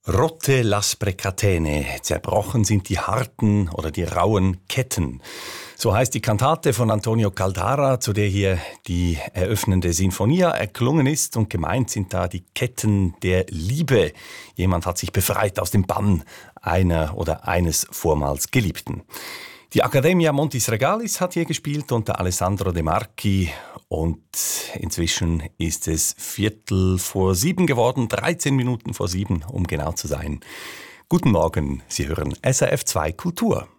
Rotte l'aspre catene, zerbrochen sind die harten oder die rauen Ketten. So heißt die Kantate von Antonio Caldara, zu der hier die eröffnende Sinfonia erklungen ist. Und gemeint sind da die Ketten der Liebe. Jemand hat sich befreit aus dem Bann einer oder eines vormals Geliebten. Die Accademia Montis Regalis hat hier gespielt unter Alessandro De Marchi und inzwischen ist es 6:45 geworden, 13 Minuten vor 7, um genau zu sein. Guten Morgen, Sie hören SRF 2 Kultur.